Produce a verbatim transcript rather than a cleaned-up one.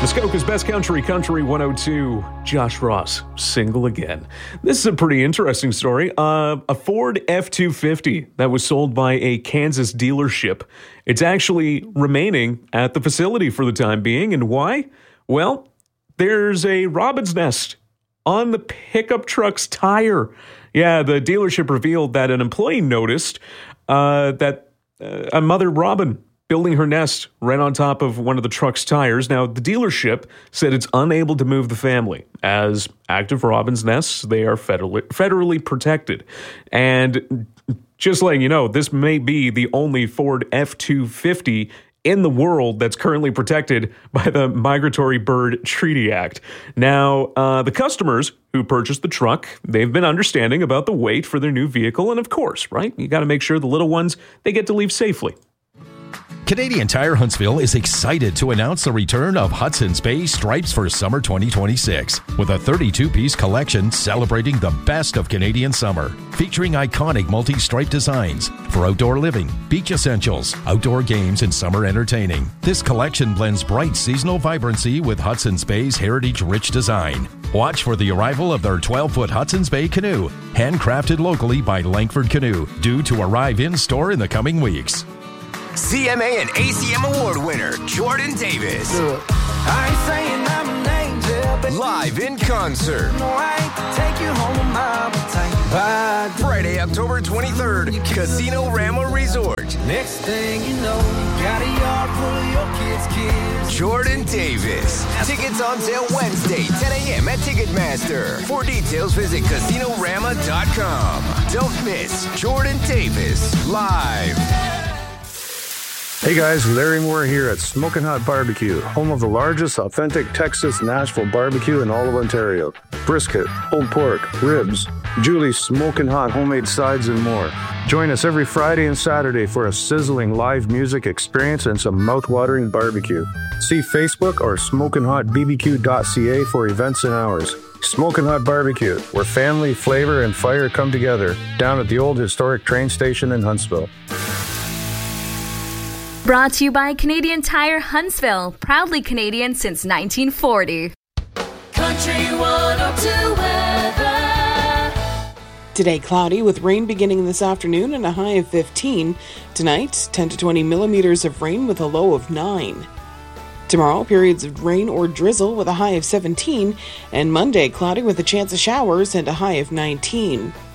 Muskoka's Best Country, Country one oh two, Josh Ross, single again. This is a pretty interesting story. Uh, a Ford F two fifty that was sold by a Kansas dealership. It's actually remaining at the facility for the time being. And why? Well, there's a robin's nest on the pickup truck's tire. Yeah, the dealership revealed that an employee noticed uh, that uh, a mother robin building her nest right on top of one of the truck's tires. Now, the dealership said it's unable to move the family. As active robin's nests, they are federally, federally protected. And just letting you know, this may be the only Ford F two fifty in the world that's currently protected by the Migratory Bird Treaty Act. Now, uh, the customers who purchased the truck, they've been understanding about the wait for their new vehicle. And of course, right, you got to make sure the little ones, they get to leave safely. Canadian Tire Huntsville is excited to announce the return of Hudson's Bay Stripes for summer twenty twenty-six with a thirty-two piece collection celebrating the best of Canadian summer, featuring iconic multi-stripe designs for outdoor living, beach essentials, outdoor games, and summer entertaining. This collection blends bright seasonal vibrancy with Hudson's Bay's heritage-rich design. Watch for the arrival of their twelve-foot Hudson's Bay canoe, handcrafted locally by Langford Canoe, due to arrive in-store in the coming weeks. C M A and A C M award winner Jordan Davis. I ain't saying I'm an angel, but live in concert. no, I ain't take you home on my time. Friday, October twenty-third, Casino Rama Resort. Next thing you know, you got a yard full of your kids' kids. Jordan Davis. Tickets on sale Wednesday, ten a.m. at Ticketmaster. For details, visit casino rama dot com. Don't miss Jordan Davis live. Hey guys, Larry Moore here at Smokin' Hot Barbecue, home of the largest authentic Texas Nashville barbecue in all of Ontario. Brisket, pulled pork, ribs, Julie's Smokin' Hot homemade sides, and more. Join us every Friday and Saturday for a sizzling live music experience and some mouth-watering barbecue. See Facebook or smokin hot b b q dot c a for events and hours. Smokin' Hot Barbecue, where family, flavor, and fire come together, down at the old historic train station in Huntsville. Brought to you by Canadian Tire Huntsville, proudly Canadian since nineteen forty. Country one oh two weather. Today, cloudy with rain beginning this afternoon and a high of fifteen. Tonight, ten to twenty millimeters of rain with a low of nine. Tomorrow, periods of rain or drizzle with a high of seventeen. And Monday, cloudy with a chance of showers and a high of nineteen.